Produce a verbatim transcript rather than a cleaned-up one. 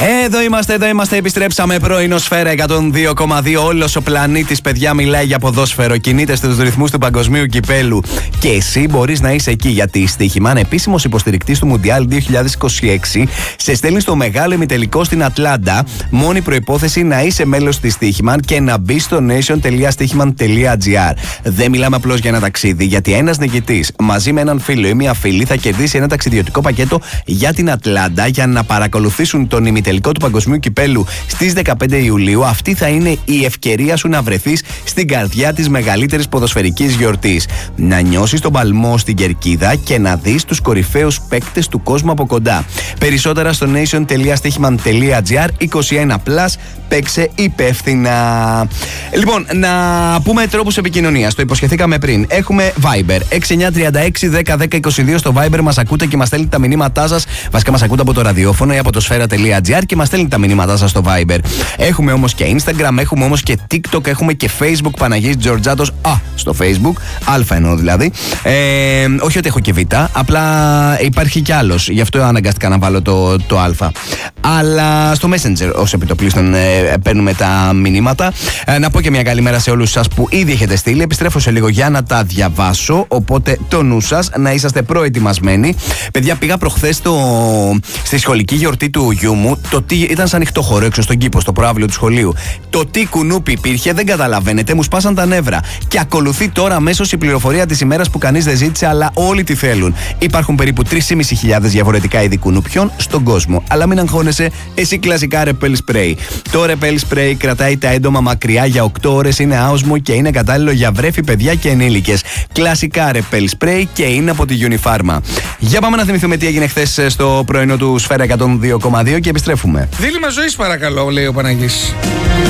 Εδώ είμαστε, εδώ είμαστε. Επιστρέψαμε πρωινό Σφαίρα εκατόν δύο κόμμα δύο. Όλος ο πλανήτης, παιδιά, μιλάει για ποδόσφαιρο. Κινείται στους ρυθμούς του παγκοσμίου κυπέλου. Και εσύ μπορείς να είσαι εκεί, γιατί η Στοίχημαν, επίσημος υποστηρικτής του Μουντιάλ δύο χιλιάδες είκοσι έξι, σε στέλνει στο μεγάλο ημιτελικό στην Ατλάντα. Μόνη προϋπόθεση να είσαι μέλος της Στοίχημαν και να μπει στο nation τελεία στοίχημαν τελεία gr. Δεν μιλάμε απλώς για ένα ταξίδι, γιατί ένας νικητής μαζί με έναν φίλο ή μια φίλη θα κερδίσει ένα ταξιδιωτικό πακέτο για την Ατλάντα για να παρακολουθήσουν τον ημιτελικό του παγκοσμίου κυπέλου στις δεκαπέντε Ιουλίου. Αυτή θα είναι η ευκαιρία σου να βρεθείς στην καρδιά της μεγαλύτερης ποδοσφαιρικής γιορτής. Να νιώσεις τον παλμό στην κερκίδα και να δεις τους κορυφαίους παίκτες του κόσμου από κοντά. Περισσότερα στο nation τελεία στοίχημαν τελεία gr. είκοσι ένα συν, παίξε υπεύθυνα. Λοιπόν, να πούμε τρόπους επικοινωνίας. Το υποσχεθήκαμε πριν. Έχουμε Viber έξι εννιά τρία έξι δέκα δέκα είκοσι δύο. Στο Viber μας ακούτε και μας στέλνετε τα μηνύματά σας. Βασικά μας ακούτε από το ραδιόφωνο ή από το σφαίρα τελεία gr και μας στέλνετε τα μηνύματά σας στο Viber. Έχουμε όμως και Instagram, έχουμε όμως και TikTok, έχουμε και Facebook. Παναγής Τζορτζάτος. Α, στο Facebook. Α εννοώ δηλαδή. Ε, όχι ότι έχω και Β, απλά υπάρχει κι άλλος. Γι' αυτό αναγκαστικά να βάλω το, το Α. Αλλά στο Messenger, ως επιτοπλίστων, ε, παίρνουμε τα μηνύματα. Ε, να πω και μια καλημέρα σε όλους σας που ήδη έχετε στείλει. Επιστρέφω σε λίγο για να τα διαβάσω. Οπότε το νου σας, να είσαστε προετοιμασμένοι. Παιδιά, πήγα προχθές στο, στη σχολική γιορτή του γιού μου. Το τι ήταν σαν ανοιχτό χώρο έξω στον κήπο, στο προάβλιο του σχολείου. Το τι κουνούπι υπήρχε, δεν καταλαβαίνετε, μου σπάσαν τα νεύρα. Και ακολουθεί τώρα αμέσως η πληροφορία της ημέρας που κανείς δεν ζήτησε, αλλά όλοι τη θέλουν. Υπάρχουν περίπου τρεις χιλιάδες πεντακόσια διαφορετικά είδη κουνουπιών στον κόσμο. Αλλά μην αγχώνεσαι, εσύ κλασικά Repel Spray. Το Repel Spray κρατάει τα έντομα μακριά για οκτώ ώρες, είναι άοσμο και είναι κατάλληλο για βρέφη, παιδιά και ενήλικες. Κλασικά Repel Spray και είναι από τη Unifarma. Για πάμε να θυμηθούμε τι έγινε χθες στο πρωινό του Σφαίρα εκατόν δύο κόμμα δύο και επιστρέφουμε. Δίλημμα ζωής, παρακαλώ, λέει ο Παναγής.